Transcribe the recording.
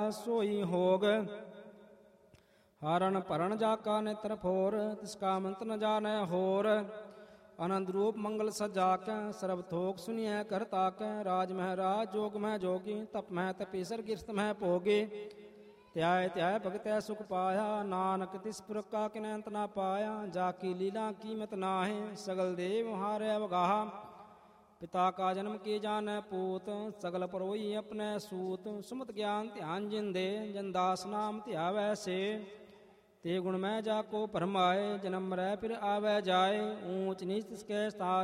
सोई होग। हरण भरण जाका नेत्र फोर, तिसका मंत्र न जानै होर। आनंद रूप मंगल सजा कै, सरब थोक सुनिए कर ताकै। राज मह राज, जोग मह जोगी, तप मह तपीसर, गिरस्त मह भोगी। त्याय त्याय भगतै सुख पाया, नानक तिस पुरख का किनै अंत ना पाया। जाकी लीला कीमत नाहि, सगल देव हारै अवगाहा। पिता का जन्म किए जानै पूत, सगल परोई अपने सूत। सुमत ज्ञान ध्यान जिन दे, जन दास नाम ध्यावै से। ते गुण मैं जाको भरमाए, जन्म मरै फिर आवै जाए। ऊंच नीच तिसके स्थान